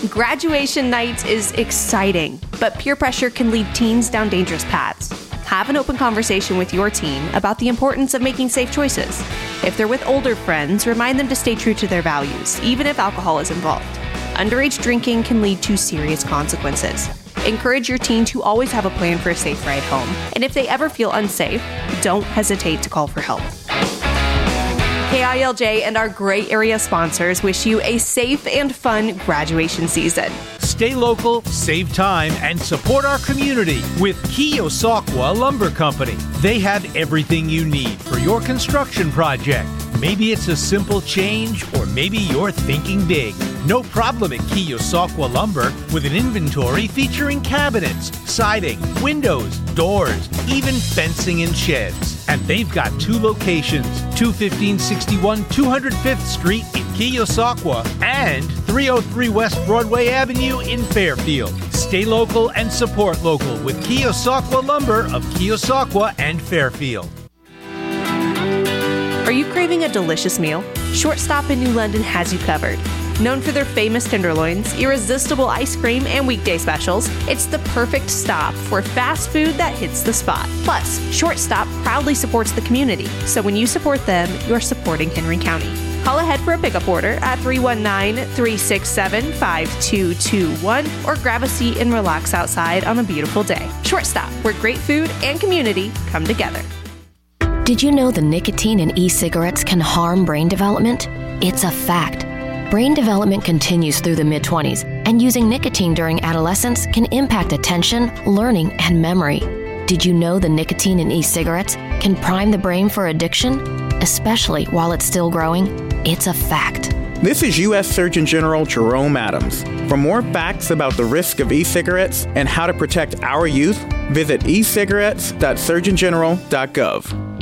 Graduation night is exciting, but peer pressure can lead teens down dangerous paths. Have an open conversation with your teen about the importance of making safe choices. If they're with older friends, remind them to stay true to their values, even if alcohol is involved. Underage drinking can lead to serious consequences. Encourage your teen to always have a plan for a safe ride home, and if they ever feel unsafe, don't hesitate to call for help. KILJ and our Gray Area sponsors wish you a safe and fun graduation season. Stay local, save time, and support our community with Keosauqua Lumber Company. They have everything you need for your construction project. Maybe it's a simple change, or maybe you're thinking big. No problem at Keosauqua Lumber, with an inventory featuring cabinets, siding, windows, doors, even fencing and sheds. And they've got 2 locations, 21561 205th Street in Keosauqua and 303 West Broadway Avenue in Fairfield. Stay local and support local with Keosauqua Lumber of Keosauqua and Fairfield. Are you craving a delicious meal? Short Stop in New London has you covered. Known for their famous tenderloins, irresistible ice cream, and weekday specials, it's the perfect stop for fast food that hits the spot. Plus, Short Stop proudly supports the community, so when you support them, you're supporting Henry County. Call ahead for a pickup order at 319-367-5221 or grab a seat and relax outside on a beautiful day. Short Stop, where great food and community come together. Did you know the nicotine in e-cigarettes can harm brain development? It's a fact. Brain development continues through the mid-20s, and using nicotine during adolescence can impact attention, learning, and memory. Did you know the nicotine in e-cigarettes can prime the brain for addiction, especially while it's still growing? It's a fact. This is U.S. Surgeon General Jerome Adams. For more facts about the risk of e-cigarettes and how to protect our youth, visit ecigarettes.surgeongeneral.gov.